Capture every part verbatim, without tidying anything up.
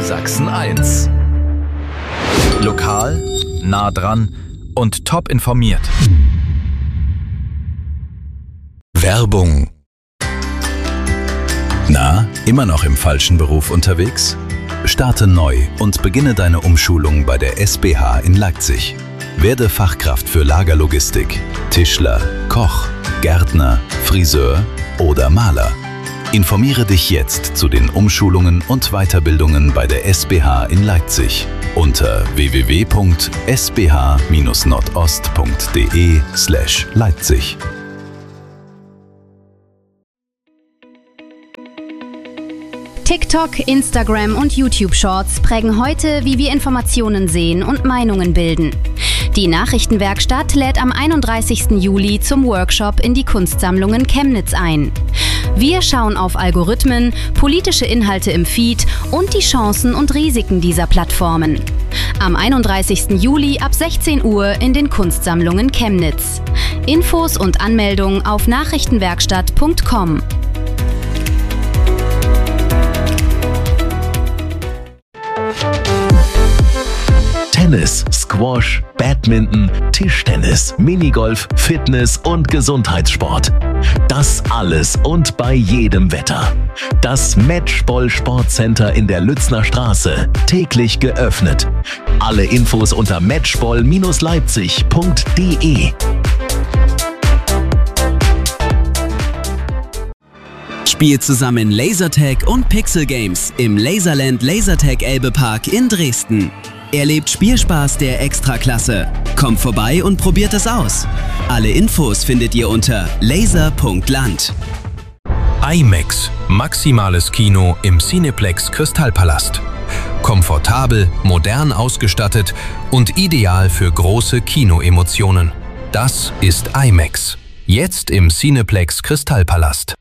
Sachsen eins. Lokal, nah dran und top informiert. Werbung. Na, immer noch im falschen Beruf unterwegs? Starte neu und beginne deine Umschulung bei der S B H in Leipzig. Werde Fachkraft für Lagerlogistik, Tischler, Koch, Gärtner, Friseur oder Maler. Informiere dich jetzt zu den Umschulungen und Weiterbildungen bei der S B H in Leipzig unter w w w punkt s b h dash nordost punkt d e slash Leipzig. TikTok, Instagram und YouTube-Shorts prägen heute, wie wir Informationen sehen und Meinungen bilden. Die Nachrichtenwerkstatt lädt am einunddreißigsten Juli zum Workshop in die Kunstsammlungen Chemnitz ein. Wir schauen auf Algorithmen, politische Inhalte im Feed und die Chancen und Risiken dieser Plattformen. Am einunddreißigsten Juli ab sechzehn Uhr in den Kunstsammlungen Chemnitz. Infos und Anmeldung auf nachrichtenwerkstatt punkt com. Tennis, Squash, Badminton, Tischtennis, Minigolf, Fitness und Gesundheitssport. Das alles und bei jedem Wetter. Das Matchball Sportcenter in der Lützner Straße. Täglich geöffnet. Alle Infos unter matchball Bindestrich leipzig punkt d e. Spielt zusammen Lasertag und Pixel Games im Laserland Lasertag Elbe-Park in Dresden. Erlebt Spielspaß der Extraklasse. Kommt vorbei und probiert es aus. Alle Infos findet ihr unter laser punkt land. IMAX, maximales Kino im Cineplex Kristallpalast. Komfortabel, modern ausgestattet und ideal für große Kinoemotionen. Das ist IMAX. Jetzt im Cineplex Kristallpalast.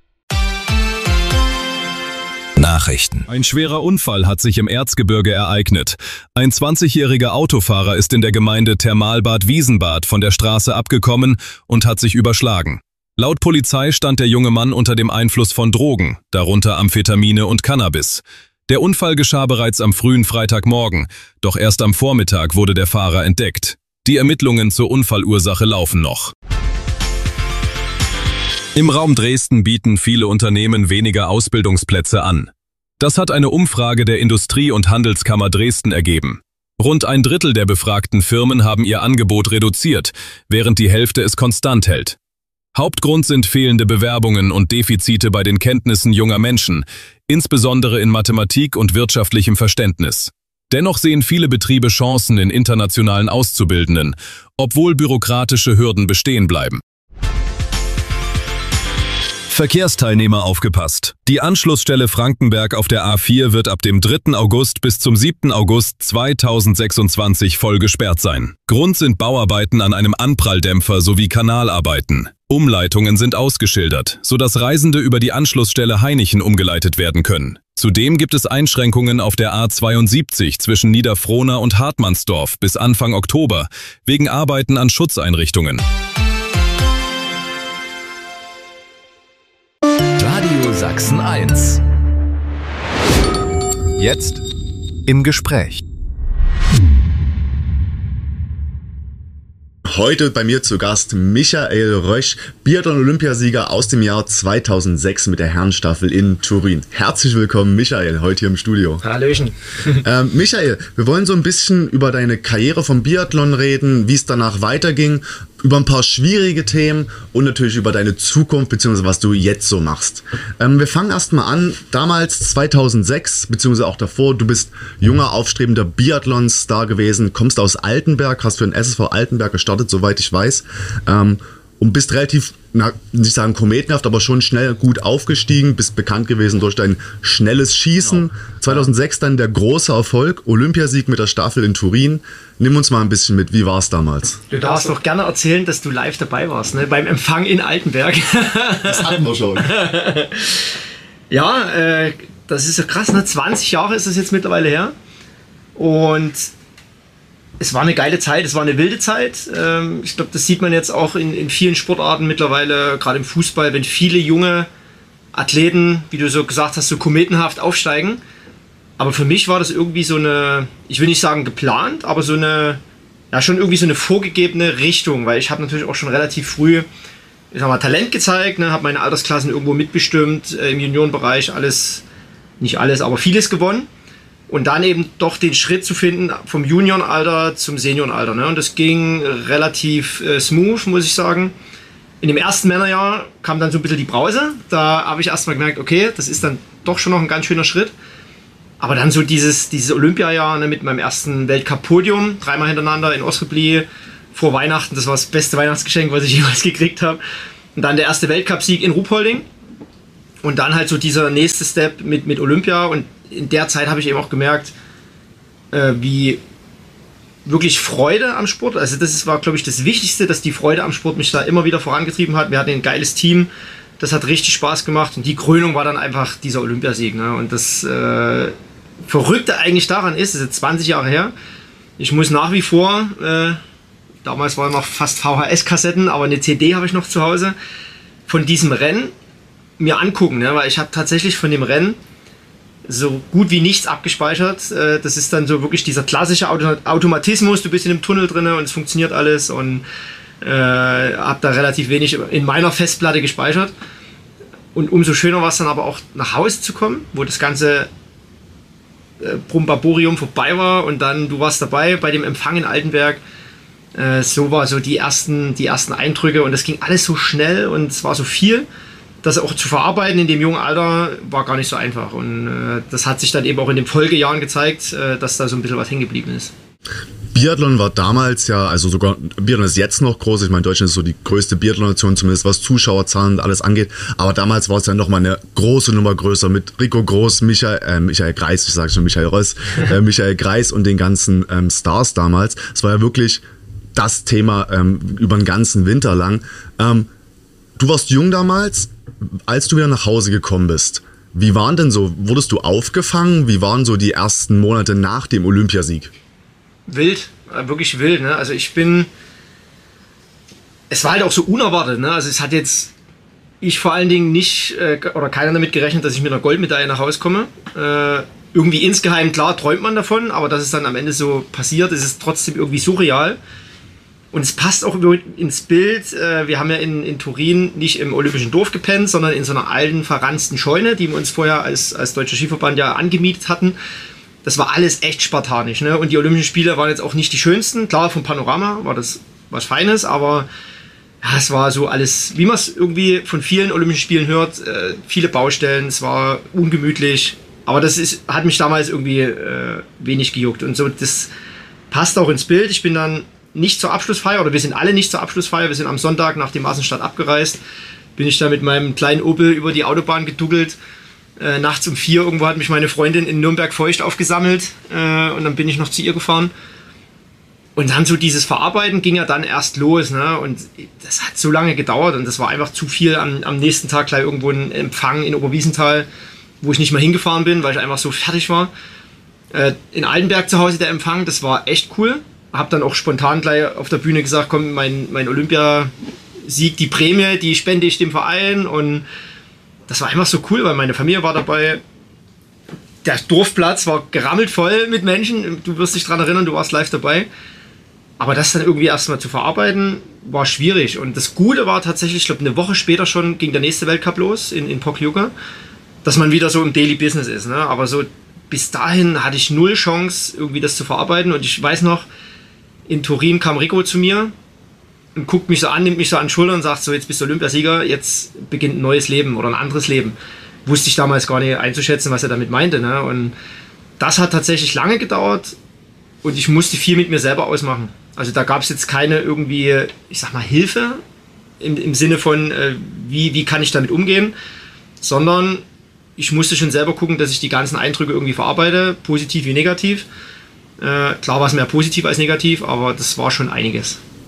Nachrichten. Ein schwerer Unfall hat sich im Erzgebirge ereignet. Ein zwanzigjähriger Autofahrer ist in der Gemeinde Thermalbad Wiesenbad von der Straße abgekommen und hat sich überschlagen. Laut Polizei stand der junge Mann unter dem Einfluss von Drogen, darunter Amphetamine und Cannabis. Der Unfall geschah bereits am frühen Freitagmorgen, doch erst am Vormittag wurde der Fahrer entdeckt. Die Ermittlungen zur Unfallursache laufen noch. Im Raum Dresden bieten viele Unternehmen weniger Ausbildungsplätze an. Das hat eine Umfrage der Industrie- und Handelskammer Dresden ergeben. Rund ein Drittel der befragten Firmen haben ihr Angebot reduziert, während die Hälfte es konstant hält. Hauptgrund sind fehlende Bewerbungen und Defizite bei den Kenntnissen junger Menschen, insbesondere in Mathematik und wirtschaftlichem Verständnis. Dennoch sehen viele Betriebe Chancen in internationalen Auszubildenden, obwohl bürokratische Hürden bestehen bleiben. Verkehrsteilnehmer aufgepasst. Die Anschlussstelle Frankenberg auf der A vier wird ab dem dritten August bis zum siebten August zweitausendsechsundzwanzig voll gesperrt sein. Grund sind Bauarbeiten an einem Anpralldämpfer sowie Kanalarbeiten. Umleitungen sind ausgeschildert, sodass Reisende über die Anschlussstelle Hainichen umgeleitet werden können. Zudem gibt es Einschränkungen auf der A zweiundsiebzig zwischen Niederfrohna und Hartmannsdorf bis Anfang Oktober wegen Arbeiten an Schutzeinrichtungen. Radio Sachsen eins. Jetzt im Gespräch. Heute bei mir zu Gast Michael Rösch, Biathlon-Olympiasieger aus dem Jahr zweitausendsechs mit der Herrenstaffel in Turin. Herzlich willkommen, Michael, heute hier im Studio. Hallöchen. Ähm, Michael, wir wollen so ein bisschen über deine Karriere vom Biathlon reden, wie es danach weiterging, über ein paar schwierige Themen und natürlich über deine Zukunft bzw. was du jetzt so machst. Ähm, wir fangen erstmal an, damals zweitausendsechs bzw. auch davor, du bist junger, aufstrebender Biathlon-Star gewesen, kommst aus Altenberg, hast für den S S V Altenberg gestartet, soweit ich weiß, ähm, und bist relativ, na, nicht sagen kometenhaft, aber schon schnell gut aufgestiegen, bist bekannt gewesen durch dein schnelles Schießen. Genau. zweitausendsechs dann der große Erfolg, Olympiasieg mit der Staffel in Turin. Nimm uns mal ein bisschen mit, wie war es damals? Du darfst doch gerne erzählen, dass du live dabei warst, ne? Beim Empfang in Altenberg. Das hatten wir schon. Ja, äh, das ist ja krass, ne? zwanzig Jahre ist es jetzt mittlerweile her. Und es war eine geile Zeit, es war eine wilde Zeit. Ähm, ich glaube, das sieht man jetzt auch in, in vielen Sportarten mittlerweile, gerade im Fußball, wenn viele junge Athleten, wie du so gesagt hast, so kometenhaft aufsteigen. Aber für mich war das irgendwie so eine, ich will nicht sagen geplant, aber so eine, ja schon irgendwie so eine vorgegebene Richtung, weil ich habe natürlich auch schon relativ früh, ich sag mal, Talent gezeigt, ne, habe meine Altersklassen irgendwo mitbestimmt, äh, im Juniorenbereich alles, nicht alles, aber vieles gewonnen. Und dann eben doch den Schritt zu finden vom Juniorenalter zum Seniorenalter. Ne? Und das ging relativ äh, smooth, muss ich sagen. In dem ersten Männerjahr kam dann so ein bisschen die Brause. Da habe ich erstmal gemerkt, okay, das ist dann doch schon noch ein ganz schöner Schritt. Aber dann so dieses, dieses Olympiajahr, ne, mit meinem ersten Weltcup-Podium, dreimal hintereinander in Osrebli vor Weihnachten, das war das beste Weihnachtsgeschenk, was ich jemals gekriegt habe. Und dann der erste Weltcup-Sieg in Ruhpolding. Und dann halt so dieser nächste Step mit, mit Olympia. Und in der Zeit habe ich eben auch gemerkt, äh, wie wirklich Freude am Sport, also das ist, war, glaube ich, das Wichtigste, dass die Freude am Sport mich da immer wieder vorangetrieben hat. Wir hatten ein geiles Team, das hat richtig Spaß gemacht. Und die Krönung war dann einfach dieser Olympiasieg. Ne? Und das äh, Verrückte eigentlich daran ist, das ist jetzt zwanzig Jahre her, ich muss nach wie vor, äh, damals waren noch fast V H S-Kassetten, aber eine C D habe ich noch zu Hause, von diesem Rennen mir angucken, ne? Weil ich habe tatsächlich von dem Rennen so gut wie nichts abgespeichert. Äh, das ist dann so wirklich dieser klassische Auto Automatismus, du bist in einem Tunnel drin und es funktioniert alles und äh, habe da relativ wenig in meiner Festplatte gespeichert. Und umso schöner war es dann aber auch nach Hause zu kommen, wo das ganze Brumbaborium vorbei war und dann du warst dabei bei dem Empfang in Altenberg. Äh, so war so die ersten, die ersten Eindrücke und das ging alles so schnell und es war so viel, das auch zu verarbeiten in dem jungen Alter war gar nicht so einfach und äh, das hat sich dann eben auch in den Folgejahren gezeigt, äh, dass da so ein bisschen was hängen geblieben ist. Biathlon war damals ja, also sogar, Biathlon ist jetzt noch groß, ich meine, Deutschland ist so die größte Biathlon-Nation, zumindest was Zuschauerzahlen und alles angeht, aber damals war es ja nochmal eine große Nummer größer mit Rico Groß, Michael, äh, Michael Greis, ich sage schon Michael Röss, äh, Michael Greis und den ganzen ähm, Stars damals. Es war ja wirklich das Thema ähm, über den ganzen Winter lang. Ähm, du warst jung damals, als du wieder nach Hause gekommen bist. Wie waren denn so, wurdest du aufgefangen? Wie waren so die ersten Monate nach dem Olympiasieg? Wild, wirklich wild, ne? Also ich bin, es war halt auch so unerwartet, ne? Also es hat jetzt, ich vor allen Dingen nicht, äh, oder keiner damit gerechnet, dass ich mit einer Goldmedaille nach Hause komme. Äh, irgendwie insgeheim, klar, träumt man davon, aber dass es dann am Ende so passiert, ist es trotzdem irgendwie surreal. Und es passt auch ins Bild, äh, wir haben ja in, in Turin nicht im Olympischen Dorf gepennt, sondern in so einer alten, verranzten Scheune, die wir uns vorher als, als Deutscher Skiverband ja angemietet hatten. Das war alles echt spartanisch, ne? Und die Olympischen Spiele waren jetzt auch nicht die schönsten. Klar, vom Panorama war das was Feines, aber ja, es war so alles, wie man es irgendwie von vielen Olympischen Spielen hört, äh, viele Baustellen, es war ungemütlich. Aber das ist, hat mich damals irgendwie äh, wenig gejuckt. Und so, das passt auch ins Bild. Ich bin dann nicht zur Abschlussfeier, oder wir sind alle nicht zur Abschlussfeier. Wir sind am Sonntag nach dem Massenstart abgereist. Bin ich da mit meinem kleinen Opel über die Autobahn geduckelt. Äh, nachts um vier irgendwo hat mich meine Freundin in Nürnberg-Feucht aufgesammelt äh, und dann bin ich noch zu ihr gefahren. Und dann so dieses Verarbeiten ging ja dann erst los, ne? Und das hat so lange gedauert und das war einfach zu viel. Am, am nächsten Tag gleich irgendwo ein Empfang in Oberwiesenthal, wo ich nicht mehr hingefahren bin, weil ich einfach so fertig war. Äh, in Altenberg zu Hause der Empfang, das war echt cool. Hab dann auch spontan gleich auf der Bühne gesagt, komm, mein, mein Olympiasieg, die Prämie, die spende ich dem Verein und das war einfach so cool, weil meine Familie war dabei. Der Dorfplatz war gerammelt voll mit Menschen. Du wirst dich daran erinnern, du warst live dabei. Aber das dann irgendwie erstmal zu verarbeiten, war schwierig. Und das Gute war tatsächlich, ich glaube, eine Woche später schon ging der nächste Weltcup los in, in Pokljuka, dass man wieder so im Daily Business ist. Ne? Aber so bis dahin hatte ich null Chance, irgendwie das zu verarbeiten. Und ich weiß noch, in Turin kam Rico zu mir und guckt mich so an, nimmt mich so an die Schulter und sagt so, jetzt bist du Olympiasieger, jetzt beginnt ein neues Leben oder ein anderes Leben. Wusste ich damals gar nicht einzuschätzen, was er damit meinte. Ne? Und das hat tatsächlich lange gedauert und ich musste viel mit mir selber ausmachen. Also da gab es jetzt keine irgendwie, ich sag mal, Hilfe im, im Sinne von, äh, wie, wie kann ich damit umgehen, sondern ich musste schon selber gucken, dass ich die ganzen Eindrücke irgendwie verarbeite, positiv wie negativ. Äh, klar war es mehr positiv als negativ, aber das war schon einiges.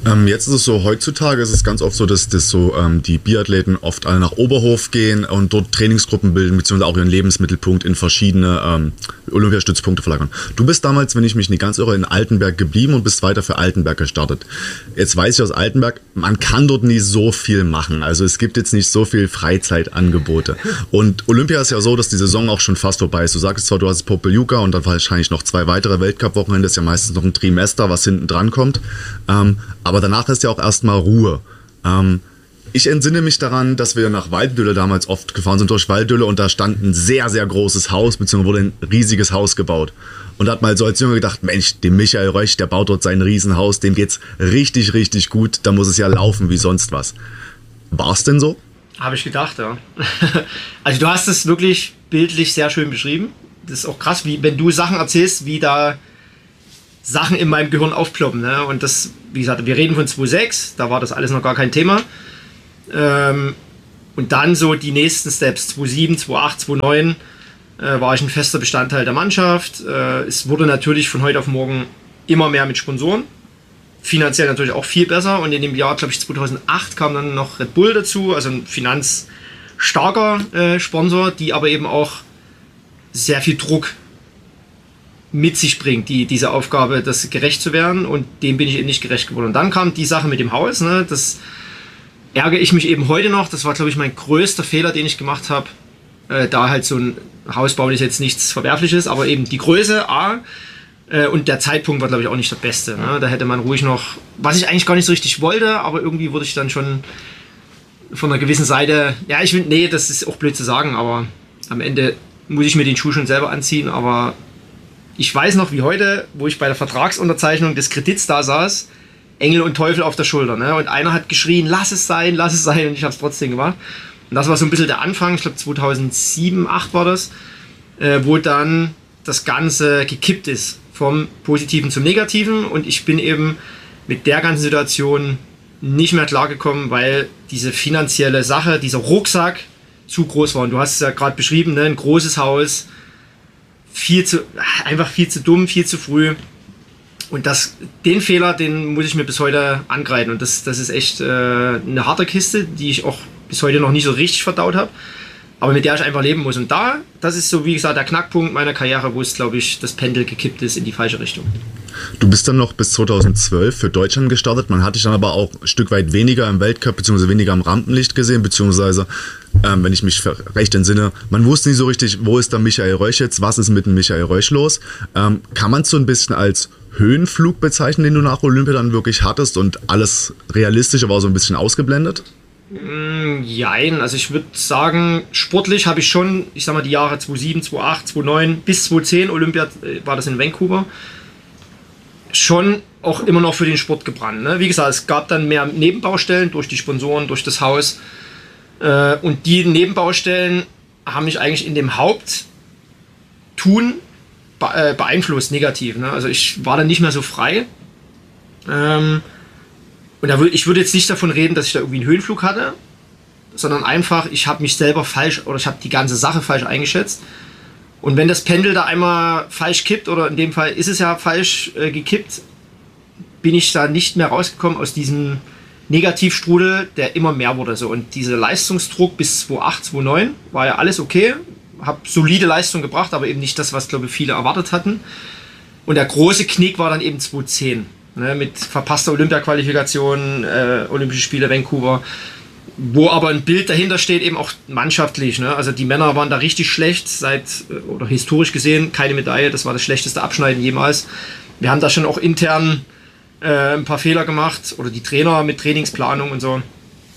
Ähm, jetzt ist es so, heutzutage ist es ganz oft so, dass, dass so ähm, die Biathleten oft alle nach Oberhof gehen und dort Trainingsgruppen bilden, beziehungsweise auch ihren Lebensmittelpunkt in verschiedene ähm, Olympiastützpunkte verlagern. Du bist damals, wenn ich mich nicht ganz irre, in Altenberg geblieben und bist weiter für Altenberg gestartet. Jetzt weiß ich aus Altenberg, man kann dort nie so viel machen. Also es gibt jetzt nicht so viel Freizeitangebote. Und Olympia ist ja so, dass die Saison auch schon fast vorbei ist. Du sagst zwar, du hast Popeljuka und dann wahrscheinlich noch zwei weitere Weltcup-Wochenende, das ist ja meistens noch ein Trimester, was hinten dran kommt. Ähm, aber danach ist ja auch erstmal Ruhe. Ähm, ich entsinne mich daran, dass wir nach Walddülle damals oft gefahren sind durch Walddülle und da stand ein sehr, sehr großes Haus, beziehungsweise wurde ein riesiges Haus gebaut. Und da hat man so als Junge gedacht, Mensch, dem Michael Rösch, der baut dort sein Riesenhaus, dem geht's richtig, richtig gut, da muss es ja laufen wie sonst was. War's denn so? Habe ich gedacht, ja. Also du hast es wirklich bildlich sehr schön beschrieben. Das ist auch krass, wie wenn du Sachen erzählst, wie da Sachen in meinem Gehirn aufploppen. Ne? Und das, wie gesagt, wir reden von zweitausendsechs, da war das alles noch gar kein Thema. Ähm, und dann so die nächsten Steps, zweitausendsieben, zweitausendacht, zweitausendneun äh, war ich ein fester Bestandteil der Mannschaft. Äh, es wurde natürlich von heute auf morgen immer mehr mit Sponsoren. Finanziell natürlich auch viel besser. Und in dem Jahr, glaube ich, zweitausendacht kam dann noch Red Bull dazu, also ein finanzstarker äh, Sponsor, die aber eben auch sehr viel Druck mit sich bringt, die, diese Aufgabe, das gerecht zu werden, und dem bin ich eben nicht gerecht geworden. Und dann kam die Sache mit dem Haus, ne, das ärgere ich mich eben heute noch, das war, glaube ich, mein größter Fehler, den ich gemacht habe, äh, da halt so ein Haus bauen ist jetzt nichts Verwerfliches, aber eben die Größe, A, äh, und der Zeitpunkt war, glaube ich, auch nicht der beste, ne? Da hätte man ruhig noch, was ich eigentlich gar nicht so richtig wollte, aber irgendwie wurde ich dann schon von einer gewissen Seite, ja, ich will, nee, das ist auch blöd zu sagen, aber am Ende muss ich mir den Schuh schon selber anziehen, aber ich weiß noch wie heute, wo ich bei der Vertragsunterzeichnung des Kredits da saß, Engel und Teufel auf der Schulter. Ne? Und einer hat geschrien, lass es sein, lass es sein. Und ich habe es trotzdem gemacht. Und das war so ein bisschen der Anfang, ich glaube zweitausendsieben, zweitausendacht war das, äh, wo dann das Ganze gekippt ist. Vom Positiven zum Negativen. Und ich bin eben mit der ganzen Situation nicht mehr klargekommen, weil diese finanzielle Sache, dieser Rucksack zu groß war. Und du hast es ja gerade beschrieben, ne? Ein großes Haus, viel zu, einfach viel zu dumm, viel zu früh. Und das, den Fehler, den muss ich mir bis heute angreifen. Und das, das ist echt äh, eine harte Kiste, die ich auch bis heute noch nicht so richtig verdaut habe, aber mit der ich einfach leben muss. Und da, das ist so, wie gesagt, der Knackpunkt meiner Karriere, wo es, glaube ich, das Pendel gekippt ist in die falsche Richtung. Du bist dann noch bis zweitausendzwölf für Deutschland gestartet. Man hat dich dann aber auch ein Stück weit weniger im Weltcup bzw. weniger im Rampenlicht gesehen, beziehungsweise, ähm, wenn ich mich recht entsinne, man wusste nicht so richtig, wo ist der Michael Rösch jetzt, was ist mit dem Michael Rösch los. Ähm, kann man es so ein bisschen als Höhenflug bezeichnen, den du nach Olympia dann wirklich hattest und alles Realistische war so ein bisschen ausgeblendet? Jein, also ich würde sagen, sportlich habe ich schon, ich sag mal, die Jahre zweitausendsieben, zweitausendacht, zweitausendneun bis zweitausendzehn, Olympia war das in Vancouver, schon auch immer noch für den Sport gebrannt. Ne? Wie gesagt, es gab dann mehr Nebenbaustellen durch die Sponsoren, durch das Haus. Äh, und die Nebenbaustellen haben mich eigentlich in dem Haupttun be äh, beeinflusst, negativ. Ne? Also ich war dann nicht mehr so frei. Ähm, und da würd, ich würde jetzt nicht davon reden, dass ich da irgendwie einen Höhenflug hatte, sondern einfach, ich habe mich selber falsch, oder ich habe die ganze Sache falsch eingeschätzt. Und wenn das Pendel da einmal falsch kippt, oder in dem Fall ist es ja falsch äh, gekippt, bin ich da nicht mehr rausgekommen aus diesem Negativstrudel, der immer mehr wurde. So. Und dieser Leistungsdruck bis zweitausendacht, zweitausendneun war ja alles okay, habe solide Leistung gebracht, aber eben nicht das, was, glaube ich, viele erwartet hatten. Und der große Knick war dann eben zweitausendzehn, ne, mit verpasster Olympia-Qualifikation, äh, Olympische Spiele Vancouver, wo aber ein Bild dahinter steht, eben auch mannschaftlich. Ne? Also die Männer waren da richtig schlecht, seit, oder historisch gesehen, keine Medaille, das war das schlechteste Abschneiden jemals. Wir haben da schon auch intern äh, ein paar Fehler gemacht, oder die Trainer mit Trainingsplanung und so.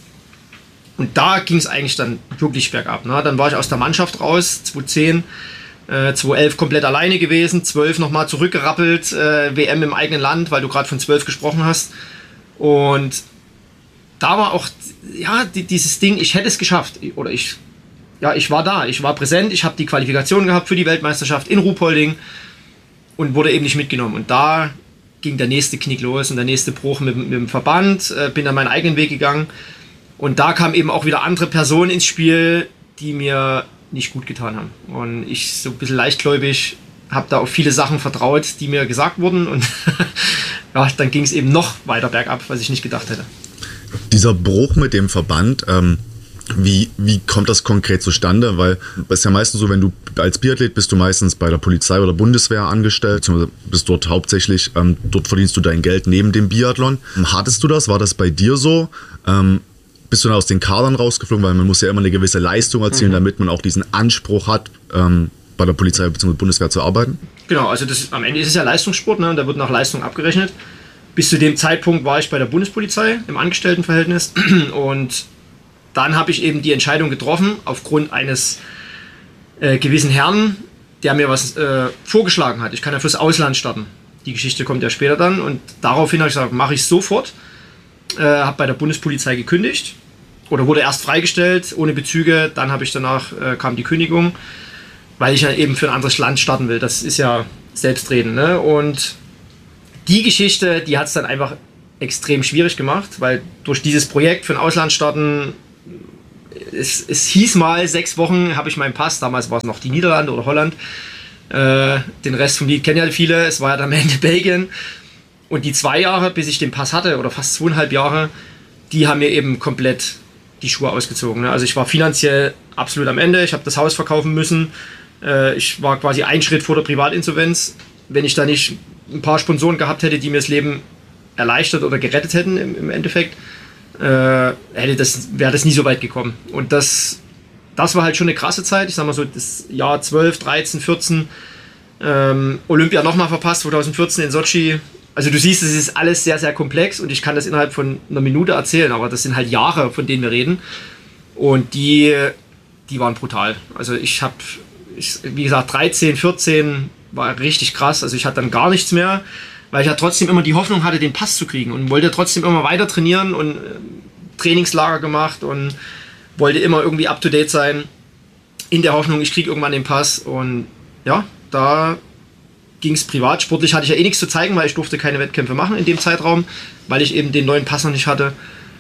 Und da ging es eigentlich dann wirklich bergab. Ne? Dann war ich aus der Mannschaft raus, zweitausendzehn, äh, zweitausendelf komplett alleine gewesen, zwölf nochmal zurückgerappelt, äh, W M im eigenen Land, weil du gerade von zwölf gesprochen hast. Und da war auch, ja, die, dieses Ding, ich hätte es geschafft. Oder ich, ja, ich war da, ich war präsent, ich habe die Qualifikation gehabt für die Weltmeisterschaft in Ruhpolding und wurde eben nicht mitgenommen. Und da ging der nächste Knick los und der nächste Bruch mit, mit dem Verband, äh, bin dann meinen eigenen Weg gegangen. Und da kamen eben auch wieder andere Personen ins Spiel, die mir nicht gut getan haben. Und ich, so ein bisschen leichtgläubig, habe da auf viele Sachen vertraut, die mir gesagt wurden. Und ja, dann ging es eben noch weiter bergab, was ich nicht gedacht hätte. Dieser Bruch mit dem Verband, ähm, wie, wie kommt das konkret zustande? Weil es ist ja meistens so, wenn du als Biathlet bist, du meistens bei der Polizei oder Bundeswehr angestellt, beziehungsweise bist dort hauptsächlich, ähm, dort verdienst du dein Geld neben dem Biathlon. Hattest du das? War das bei dir so? Ähm, bist du dann aus den Kadern rausgeflogen? Weil man muss ja immer eine gewisse Leistung erzielen, mhm. damit man auch diesen Anspruch hat, ähm, bei der Polizei bzw. Bundeswehr zu arbeiten? Genau, also das, am Ende ist es ja Leistungssport, ne, und da wird nach Leistung abgerechnet. Bis zu dem Zeitpunkt war ich bei der Bundespolizei im Angestelltenverhältnis und dann habe ich eben die Entscheidung getroffen, aufgrund eines äh, gewissen Herrn, der mir was äh, vorgeschlagen hat. Ich kann ja fürs Ausland starten. Die Geschichte kommt ja später dann und daraufhin habe ich gesagt, mache ich sofort. Äh, habe bei der Bundespolizei gekündigt oder wurde erst freigestellt, ohne Bezüge. Dann habe ich danach, äh, kam die Kündigung, weil ich ja eben für ein anderes Land starten will. Das ist ja selbstredend, ne? Und die Geschichte, die hat es dann einfach extrem schwierig gemacht, weil durch dieses Projekt für ein Ausland starten, es, es hieß mal, sechs Wochen habe ich meinen Pass, damals war es noch die Niederlande oder Holland, äh, den Rest vom Lied kennen ja viele, es war ja dann am Ende Belgien und die zwei Jahre, bis ich den Pass hatte, oder fast zweieinhalb Jahre, die haben mir eben komplett die Schuhe ausgezogen, ne? Also ich war finanziell absolut am Ende, ich habe das Haus verkaufen müssen, äh, ich war quasi einen Schritt vor der Privatinsolvenz, wenn ich da nicht ein paar Sponsoren gehabt hätte, die mir das Leben erleichtert oder gerettet hätten im, im Endeffekt, äh, hätte das, wäre das nie so weit gekommen. Und das, das war halt schon eine krasse Zeit. Ich sag mal so, das Jahr zwölf, dreizehn, vierzehn, ähm, Olympia nochmal verpasst, zwanzig vierzehn in Sochi. Also du siehst, es ist alles sehr, sehr komplex und ich kann das innerhalb von einer Minute erzählen, aber das sind halt Jahre, von denen wir reden. Und die, die waren brutal. Also ich habe, wie gesagt, dreizehn, vierzehn war richtig krass. Also ich hatte dann gar nichts mehr, weil ich ja trotzdem immer die Hoffnung hatte, den Pass zu kriegen und wollte trotzdem immer weiter trainieren und äh, Trainingslager gemacht und wollte immer irgendwie up to date sein in der Hoffnung, ich kriege irgendwann den Pass. Und ja, da ging es privat. Sportlich hatte ich ja eh nichts zu zeigen, weil ich durfte keine Wettkämpfe machen in dem Zeitraum, weil ich eben den neuen Pass noch nicht hatte.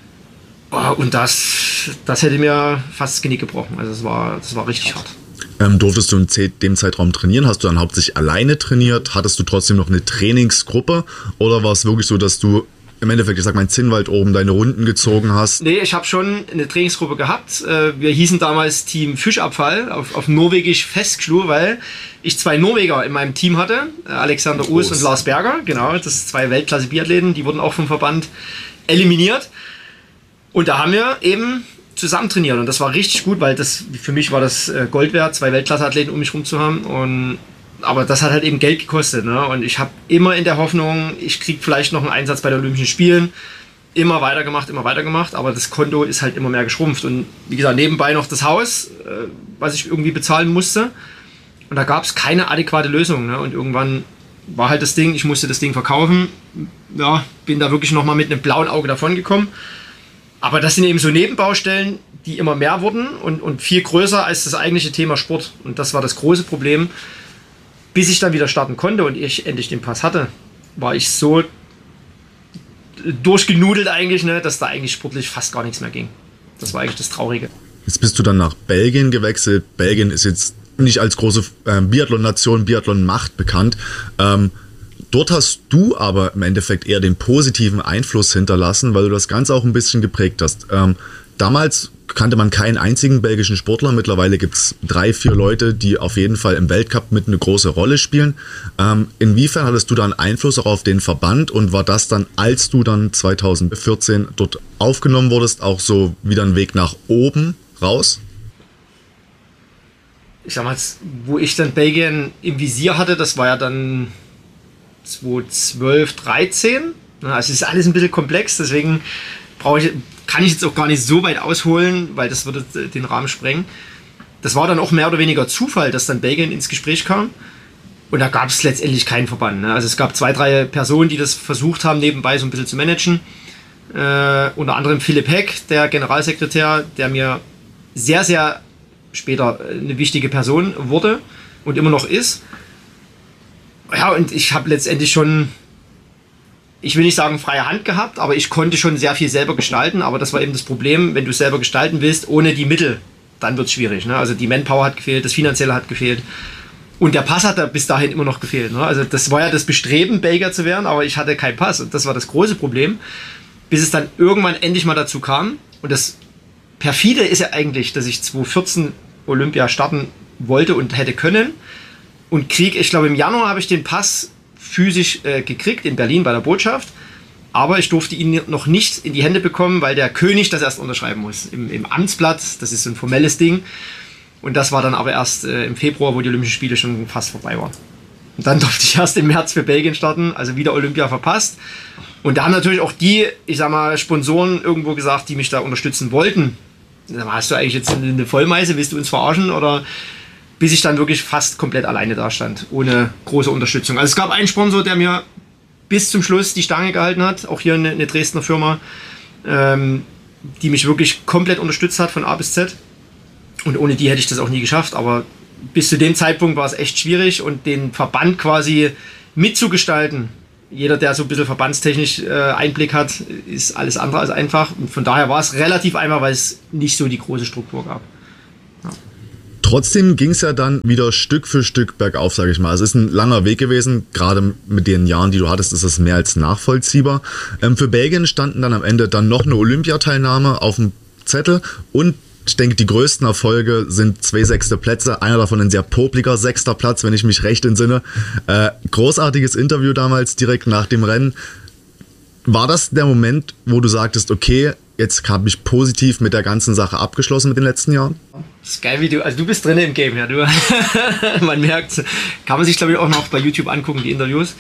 Oh, und das, das hätte mir fast das Genick gebrochen. Also das war, das war richtig hart. Ähm, durftest du in dem Zeitraum trainieren? Hast du dann hauptsächlich alleine trainiert? Hattest du trotzdem noch eine Trainingsgruppe? Oder war es wirklich so, dass du im Endeffekt, ich sag mal, in Zinnwald oben deine Runden gezogen hast? Nee, ich habe schon eine Trainingsgruppe gehabt. Wir hießen damals Team Fischabfall, auf, auf Norwegisch Festsklu, weil ich zwei Norweger in meinem Team hatte. Alexander Uus und Lars Berger, genau, das sind zwei Weltklasse-Biathleten. Die wurden auch vom Verband eliminiert. Und da haben wir eben zusammen trainiert und das war richtig gut, weil das für mich war das Gold wert, zwei Weltklasse-Athleten um mich rum zu haben. Und aber das hat halt eben Geld gekostet, ne? Und ich habe immer in der Hoffnung, ich kriege vielleicht noch einen Einsatz bei den Olympischen Spielen, immer weitergemacht, immer weitergemacht, aber das Konto ist halt immer mehr geschrumpft. Und wie gesagt, nebenbei noch das Haus, äh, was ich irgendwie bezahlen musste. Und da gab es keine adäquate Lösung, ne? Und irgendwann war halt das Ding, ich musste das Ding verkaufen. Ja, bin da wirklich nochmal mit einem blauen Auge davon gekommen. Aber das sind eben so Nebenbaustellen, die immer mehr wurden und, und viel größer als das eigentliche Thema Sport. Und das war das große Problem. Bis ich dann wieder starten konnte und ich endlich den Pass hatte, war ich so durchgenudelt eigentlich, ne, dass da eigentlich sportlich fast gar nichts mehr ging. Das war eigentlich das Traurige. Jetzt bist du dann nach Belgien gewechselt. Belgien ist jetzt nicht als große äh, Biathlon-Nation, Biathlon-Macht bekannt. Ähm, Dort hast du aber im Endeffekt eher den positiven Einfluss hinterlassen, weil du das Ganze auch ein bisschen geprägt hast. Ähm, damals kannte man keinen einzigen belgischen Sportler. Mittlerweile gibt es drei, vier Leute, die auf jeden Fall im Weltcup mit eine große Rolle spielen. Ähm, inwiefern hattest du dann Einfluss auch auf den Verband und war das dann, als du dann zwanzig vierzehn dort aufgenommen wurdest, auch so wieder ein Weg nach oben raus? Ich sag mal, wo ich dann Belgien im Visier hatte, das war ja dann zweitausendzwölf, dreizehn. Also es ist alles ein bisschen komplex, deswegen brauche ich, kann ich jetzt auch gar nicht so weit ausholen, weil das würde den Rahmen sprengen. Das war dann auch mehr oder weniger Zufall, dass dann Belgien ins Gespräch kam. Und da gab es letztendlich keinen Verband. Also es gab zwei, drei Personen, die das versucht haben, nebenbei so ein bisschen zu managen. Äh, unter anderem Philipp Heck, der Generalsekretär, der mir sehr, sehr später eine wichtige Person wurde und immer noch ist. Ja, und ich habe letztendlich schon, ich will nicht sagen freie Hand gehabt, aber ich konnte schon sehr viel selber gestalten, aber das war eben das Problem, wenn du selber gestalten willst, ohne die Mittel, dann wird es schwierig, ne? Also die Manpower hat gefehlt, das Finanzielle hat gefehlt Und der Pass hat da bis dahin immer noch gefehlt. Ne? Also das war ja das Bestreben, Belgier zu werden, aber ich hatte keinen Pass. Und das war das große Problem, bis es dann irgendwann endlich mal dazu kam. Und das Perfide ist ja eigentlich, dass ich zwanzig vierzehn Olympia starten wollte und hätte können. Und krieg, ich glaube im Januar habe ich den Pass physisch äh, gekriegt in Berlin bei der Botschaft. Aber ich durfte ihn noch nicht in die Hände bekommen, weil der König das erst unterschreiben muss. Im, im Amtsblatt, das ist so ein formelles Ding. Und das war dann aber erst äh, im Februar, wo die Olympischen Spiele schon fast vorbei waren. Und dann durfte ich erst im März für Belgien starten, also wieder Olympia verpasst. Und da haben natürlich auch die, ich sag mal, Sponsoren irgendwo gesagt, die mich da unterstützen wollten. Hast du eigentlich jetzt eine Vollmeise, willst du uns verarschen? Oder bis ich dann wirklich fast komplett alleine da stand, ohne große Unterstützung. Also es gab einen Sponsor, der mir bis zum Schluss die Stange gehalten hat, auch hier eine, eine Dresdner Firma, ähm, die mich wirklich komplett unterstützt hat von A bis Z. Und ohne die hätte ich das auch nie geschafft, aber bis zu dem Zeitpunkt war es echt schwierig und den Verband quasi mitzugestalten. Jeder, der so ein bisschen verbandstechnisch äh, Einblick hat, ist alles andere als einfach. Und von daher war es relativ einfach, weil es nicht so die große Struktur gab. Ja. Trotzdem ging es ja dann wieder Stück für Stück bergauf, sage ich mal. Es ist ein langer Weg gewesen, gerade mit den Jahren, die du hattest, ist es mehr als nachvollziehbar. Ähm, für Belgien standen dann am Ende dann noch eine Olympiateilnahme auf dem Zettel und ich denke, die größten Erfolge sind zwei sechste Plätze, einer davon ein sehr popliger sechster Platz, wenn ich mich recht entsinne. Äh, großartiges Interview damals, direkt nach dem Rennen. War das der Moment, wo du sagtest, okay, jetzt habe ich positiv mit der ganzen Sache abgeschlossen mit den letzten Jahren? Das ist geil, wie du, also du bist drin im Game, ja. Du, man merkt, kann man sich glaube ich auch noch bei YouTube angucken, die Interviews.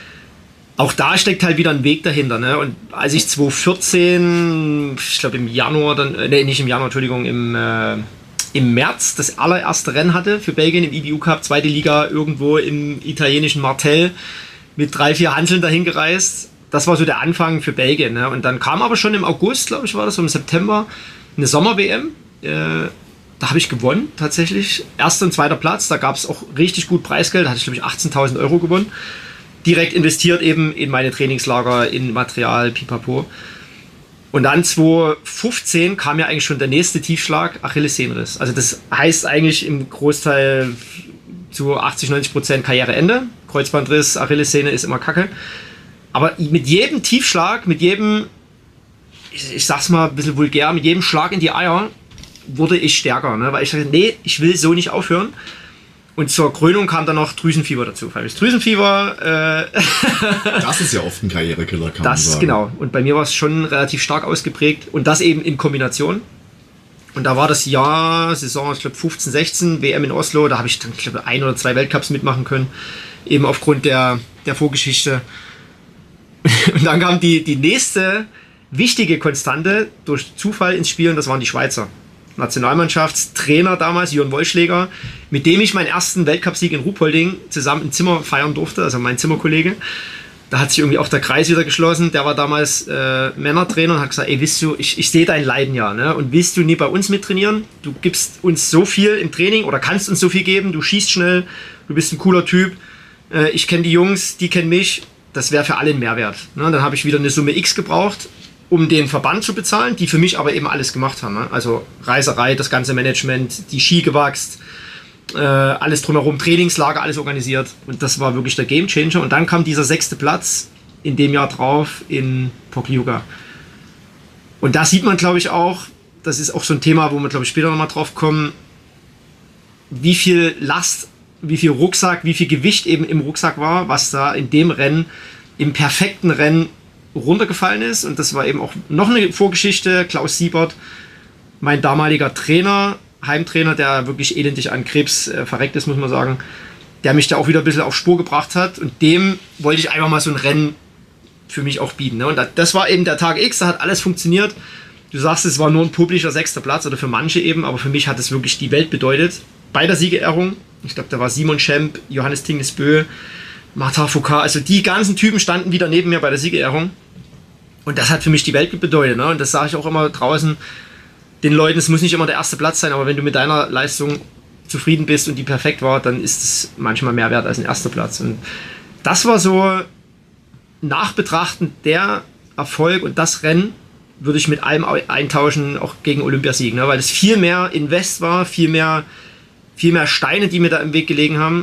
Auch da steckt halt wieder ein Weg dahinter. Ne? Und als ich zwanzig vierzehn, ich glaube im Januar, dann, nee, nicht im Januar, Entschuldigung, im, äh, im März das allererste Rennen hatte für Belgien im I B U Cup, zweite Liga, irgendwo im italienischen Martell mit drei, vier Hanteln dahin gereist. Das war so der Anfang für Belgien. Ne? Und dann kam aber schon im August, glaube ich, war das, so im September, eine Sommer-W M. Äh, da habe ich gewonnen, tatsächlich. Erster und zweiter Platz, da gab es auch richtig gut Preisgeld, da hatte ich, glaube ich, achtzehntausend Euro gewonnen. Direkt investiert eben in meine Trainingslager, in Material, pipapo. Und dann zwanzig fünfzehn kam ja eigentlich schon der nächste Tiefschlag, Achillessehnenriss. Also das heißt eigentlich im Großteil zu achtzig, neunzig Prozent Karriereende. Kreuzbandriss, Achillessehne ist immer Kacke. Aber mit jedem Tiefschlag, mit jedem, ich, ich sag's mal ein bisschen vulgär, mit jedem Schlag in die Eier wurde ich stärker. Ne? Weil ich dachte, nee, ich will so nicht aufhören. Und zur Krönung kam dann noch Drüsenfieber dazu. Das Drüsenfieber. Äh das ist ja oft ein Karrierekiller, kann das, man sagen. Genau. Und bei mir war es schon relativ stark ausgeprägt. Und das eben in Kombination. Und da war das Jahr, Saison, ich glaube fünfzehn, sechzehn, W M in Oslo. Da habe ich dann, ich glaube, ein oder zwei Weltcups mitmachen können. Eben aufgrund der, der Vorgeschichte. Und dann kam die, die nächste wichtige Konstante durch Zufall ins Spiel. Und das waren die Schweizer. Nationalmannschaftstrainer damals, Jörn Wollschläger, mit dem ich meinen ersten Weltcupsieg in Ruhpolding zusammen im Zimmer feiern durfte, also mein Zimmerkollege. Da hat sich irgendwie auch der Kreis wieder geschlossen. Der war damals äh, Männertrainer und hat gesagt, ey, willst du, ich, ich sehe dein Leiden ja, ne? Und willst du nie bei uns mittrainieren? Du gibst uns so viel im Training oder kannst uns so viel geben, du schießt schnell, du bist ein cooler Typ. Äh, ich kenne die Jungs, die kennen mich. Das wäre für alle ein Mehrwert. Ne? Dann habe ich wieder eine Summe X gebraucht, um den Verband zu bezahlen, die für mich aber eben alles gemacht haben. Ne? Also Reiserei, das ganze Management, die Ski gewachst, äh, alles drumherum, Trainingslager, alles organisiert. Und das war wirklich der Gamechanger. Und dann kam dieser sechste Platz in dem Jahr drauf in Pokljuka. Und da sieht man, glaube ich, auch, das ist auch so ein Thema, wo wir, glaube ich, später nochmal drauf kommen, wie viel Last, wie viel Rucksack, wie viel Gewicht eben im Rucksack war, was da in dem Rennen, im perfekten Rennen runtergefallen ist. Und das war eben auch noch eine Vorgeschichte. Klaus Siebert, mein damaliger Trainer, Heimtrainer, der wirklich elendig an Krebs äh, verreckt ist, muss man sagen, der mich da auch wieder ein bisschen auf Spur gebracht hat. Und dem wollte ich einfach mal so ein Rennen für mich auch bieten. Ne? Und das war eben der Tag X, da hat alles funktioniert. Du sagst, es war nur ein publischer sechster Platz oder für manche eben, aber für mich hat es wirklich die Welt bedeutet. Bei der Siegerehrung, ich glaube, da war Simon Schemp, Johannes Tingnes-Bö, Martin Foucault, also die ganzen Typen standen wieder neben mir bei der Siegerehrung. Und das hat für mich die Welt bedeutet. Ne? Und das sage ich auch immer draußen den Leuten, es muss nicht immer der erste Platz sein, aber wenn du mit deiner Leistung zufrieden bist und die perfekt war, dann ist es manchmal mehr wert als ein erster Platz. Und das war so nachbetrachtend der Erfolg und das Rennen würde ich mit allem eintauschen, auch gegen Olympiasieg, ne? Weil es viel mehr Invest war, viel mehr, viel mehr Steine, die mir da im Weg gelegen haben.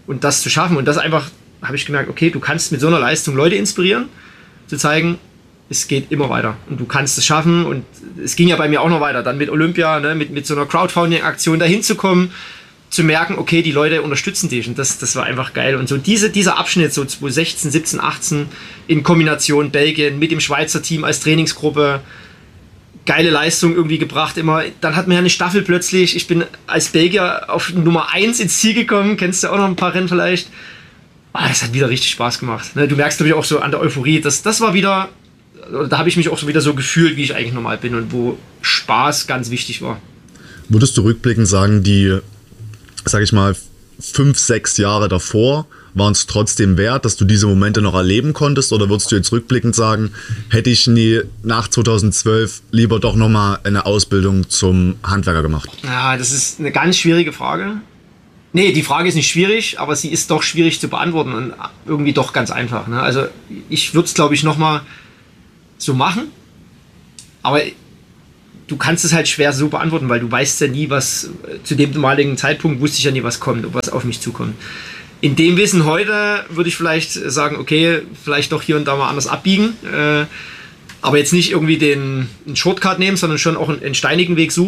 Und das zu schaffen und das einfach, habe ich gemerkt, okay, du kannst mit so einer Leistung Leute inspirieren, zu zeigen, es geht immer weiter und du kannst es schaffen und es ging ja bei mir auch noch weiter, dann mit Olympia, ne, mit, mit so einer Crowdfunding-Aktion dahin zu kommen, zu merken, okay, die Leute unterstützen dich und das, das war einfach geil und so diese, dieser Abschnitt, so zwanzig sechzehn, siebzehn, achtzehn in Kombination Belgien mit dem Schweizer Team als Trainingsgruppe, geile Leistung irgendwie gebracht immer, dann hat man ja eine Staffel plötzlich, ich bin als Belgier auf Nummer eins ins Ziel gekommen, kennst du auch noch ein paar Rennen vielleicht, ah, das hat wieder richtig Spaß gemacht, ne? Du merkst glaube ich auch so an der Euphorie, das, das war wieder, da habe ich mich auch so wieder so gefühlt, wie ich eigentlich normal bin und wo Spaß ganz wichtig war. Würdest du rückblickend sagen, die, sag ich mal, fünf, sechs Jahre davor waren es trotzdem wert, dass du diese Momente noch erleben konntest? Oder würdest du jetzt rückblickend sagen, hätte ich nie nach zweitausendzwölf lieber doch nochmal eine Ausbildung zum Handwerker gemacht? Ja, das ist eine ganz schwierige Frage. Nee, die Frage ist nicht schwierig, aber sie ist doch schwierig zu beantworten und irgendwie doch ganz einfach. Ne? Also ich würde es, glaube ich, nochmal so machen, aber du kannst es halt schwer so beantworten, weil du weißt ja nie, was zu dem damaligen Zeitpunkt wusste ich ja nie, was kommt, was auf mich zukommt. In dem Wissen heute würde ich vielleicht sagen, okay, vielleicht doch hier und da mal anders abbiegen, äh, aber jetzt nicht irgendwie den einen Shortcut nehmen, sondern schon auch einen, einen steinigen Weg suchen.